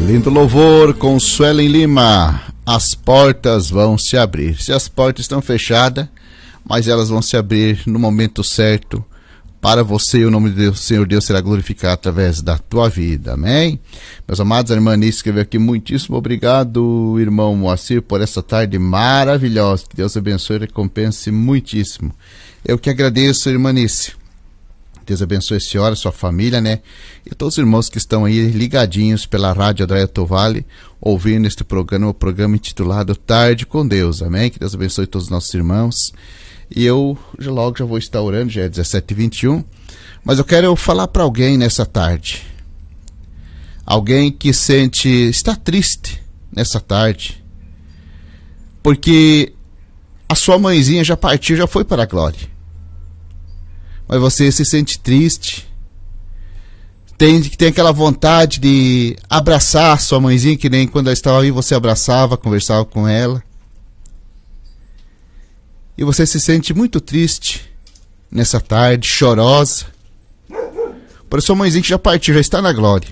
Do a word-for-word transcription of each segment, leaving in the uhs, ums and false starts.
Lindo louvor com Suelen Lima. As portas vão se abrir. Se as portas estão fechadas, mas elas vão se abrir no momento certo para você, e o nome de Deus, Senhor Deus será glorificado através da tua vida, amém? Meus amados, a irmã Anice escreveu aqui: muitíssimo obrigado, irmão Moacir, por essa tarde maravilhosa, que Deus abençoe e recompense muitíssimo. Eu que agradeço, irmã Anice. Deus abençoe a senhora, sua família, né? E todos os irmãos que estão aí ligadinhos pela Rádio Adriano Tovale, ouvindo este programa, o programa intitulado Tarde com Deus, amém? Que Deus abençoe todos os nossos irmãos. E eu já logo já vou estar orando, já é dezessete e vinte e um, mas eu quero falar para alguém nessa tarde. Alguém que sente, está triste nessa tarde, porque a sua mãezinha já partiu, já foi para a glória. Mas você se sente triste, tem, tem aquela vontade de abraçar a sua mãezinha, que nem quando ela estava aí você abraçava, conversava com ela. E você se sente muito triste nessa tarde, chorosa, por a sua mãezinha que já partiu, já está na glória.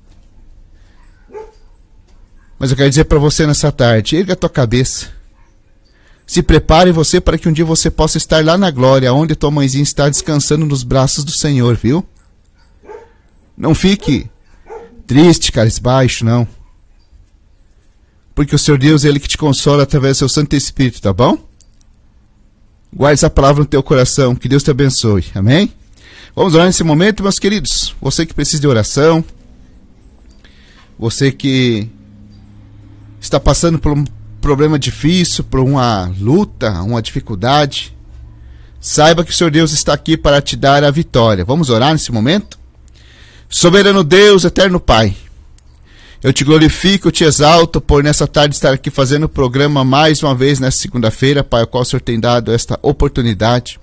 Mas eu quero dizer para você nessa tarde: erga a tua cabeça. Se prepare você para que um dia você possa estar lá na glória, onde tua mãezinha está descansando nos braços do Senhor, viu? Não fique triste, cabisbaixo, não. Porque o Senhor Deus é Ele que te consola através do seu Santo Espírito, tá bom? Guarde essa palavra no teu coração, que Deus te abençoe, amém? Vamos orar nesse momento, meus queridos. Você que precisa de oração, você que está passando por um problema difícil, por uma luta, uma dificuldade, saiba que o Senhor Deus está aqui para te dar a vitória. Vamos orar nesse momento? Soberano Deus, eterno Pai, eu te glorifico, eu te exalto por nessa tarde estar aqui fazendo o programa mais uma vez nessa segunda-feira, Pai, ao qual o Senhor tem dado esta oportunidade.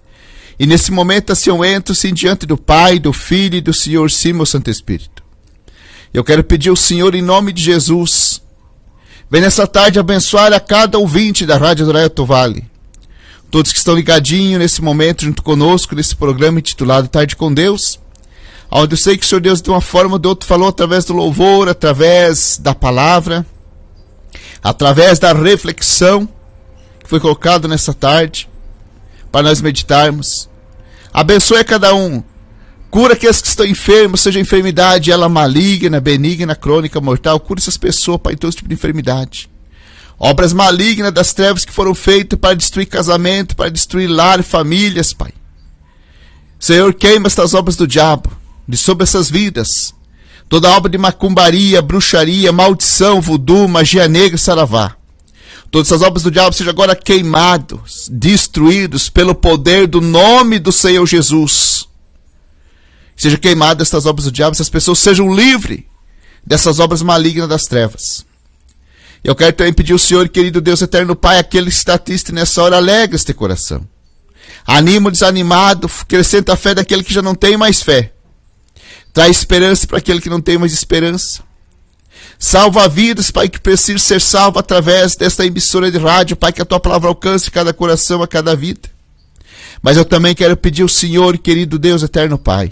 E nesse momento assim eu entro sim diante do Pai, do Filho e do Senhor, sim, meu Santo Espírito. Eu quero pedir ao Senhor, em nome de Jesus, vem nessa tarde abençoar a cada ouvinte da Rádio Adriano Tovale. Todos que estão ligadinhos nesse momento junto conosco, nesse programa intitulado Tarde com Deus, onde eu sei que o Senhor Deus de uma forma ou de outra falou através do louvor, através da palavra, através da reflexão que foi colocado nessa tarde, para nós meditarmos. Abençoe a cada um. Cura aqueles que estão enfermos, seja enfermidade, ela maligna, benigna, crônica, mortal. Cura essas pessoas, Pai, todo tipo de enfermidade. Obras malignas das trevas que foram feitas para destruir casamento, para destruir lar, famílias, Pai. Senhor, queima estas obras do diabo, de sobre essas vidas. Toda obra de macumbaria, bruxaria, maldição, voodoo, magia negra, saravá. Todas essas obras do diabo sejam agora queimados, destruídos pelo poder do nome do Senhor Jesus. Seja queimada estas obras do diabo, essas pessoas sejam livres dessas obras malignas das trevas. Eu quero também pedir ao Senhor, querido Deus eterno Pai, aquele que está triste nessa hora, alegra este coração. Anima o desanimado, acrescenta a fé daquele que já não tem mais fé. Traz esperança para aquele que não tem mais esperança. Salva vidas, Pai, que precisa ser salvo através desta emissora de rádio, Pai, que a tua palavra alcance cada coração, a cada vida. Mas eu também quero pedir ao Senhor, querido Deus eterno Pai,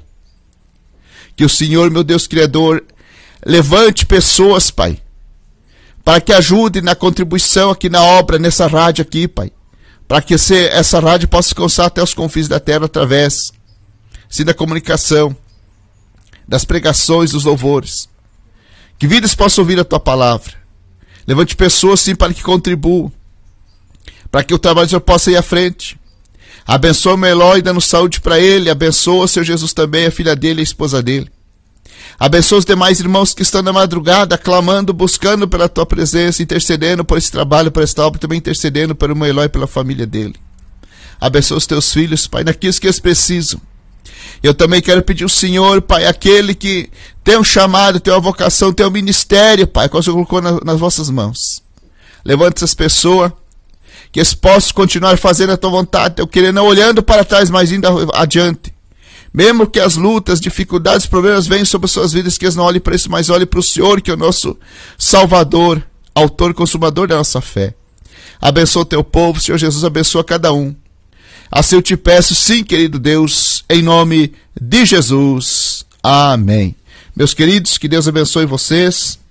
que o Senhor, meu Deus Criador, levante pessoas, Pai, para que ajude na contribuição aqui na obra, nessa rádio aqui, Pai, para que essa rádio possa alcançar até os confins da terra através, sim, da comunicação, das pregações, dos louvores. Que vidas possam ouvir a tua palavra. Levante pessoas, sim, para que contribuam, para que o trabalho do Senhor possa ir à frente. Abençoa o Eloy, dando saúde para ele. Abençoa o Senhor Jesus também, a filha dele e a esposa dele. Abençoa os demais irmãos que estão na madrugada, clamando, buscando pela tua presença, intercedendo por esse trabalho, por esta obra, também intercedendo pelo Eloy e pela família dele. Abençoa os teus filhos, Pai, naquilo que eles precisam. Eu também quero pedir ao Senhor, Pai, aquele que tem um chamado, tem uma vocação, tem um ministério, Pai, que o Senhor colocou na, nas vossas mãos. Levante essas pessoas, que eles possam continuar fazendo a tua vontade, eu querer, não olhando para trás, mas indo adiante. Mesmo que as lutas, dificuldades, problemas venham sobre as suas vidas, que eles não olhem para isso, mas olhem para o Senhor, que é o nosso Salvador, autor e consumador da nossa fé. Abençoa o teu povo, Senhor Jesus, abençoa cada um. Assim eu te peço, sim, querido Deus, em nome de Jesus. Amém. Meus queridos, que Deus abençoe vocês.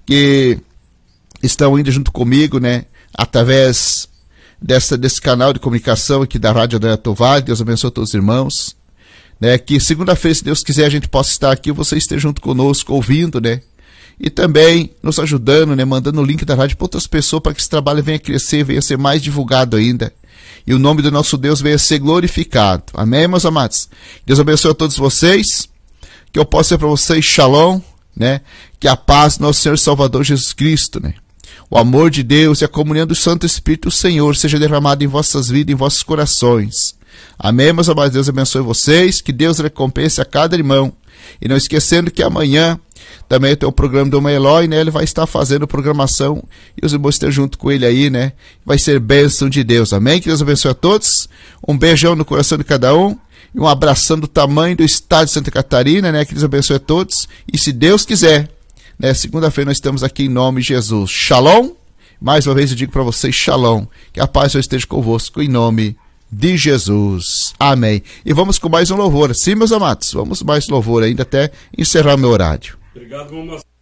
que estão indo junto comigo, né, através dessa, desse canal de comunicação aqui da Rádio Andréa Tovar. Deus abençoe todos os irmãos, né, que segunda-feira, se Deus quiser, a gente possa estar aqui, você esteja junto conosco, ouvindo, né, e também nos ajudando, né, mandando o link da rádio para outras pessoas, para que esse trabalho venha crescer, venha ser mais divulgado ainda, e o nome do nosso Deus venha ser glorificado. Amém, meus amados? Deus abençoe a todos vocês, que eu possa ser para vocês shalom, né, que a paz do nosso Senhor e Salvador Jesus Cristo, né, o amor de Deus e a comunhão do Santo Espírito do Senhor seja derramado em vossas vidas, em vossos corações. Amém, meus amados? Deus abençoe vocês, que Deus recompense a cada irmão. E não esquecendo que amanhã também tem o programa do Irmão Eloy, né? Ele vai estar fazendo programação e os irmãos estão junto com ele aí, né? Vai ser bênção de Deus. Amém? Que Deus abençoe a todos. Um beijão no coração de cada um. E um abração do tamanho do estado de Santa Catarina, né? Que Deus abençoe a todos. E se Deus quiser, né, segunda-feira nós estamos aqui em nome de Jesus. Shalom. Mais uma vez eu digo para vocês, shalom. Que a paz esteja convosco em nome de Jesus. Amém. E vamos com mais um louvor. Sim, meus amados. Vamos mais louvor ainda até encerrar meu horário. Obrigado, vamos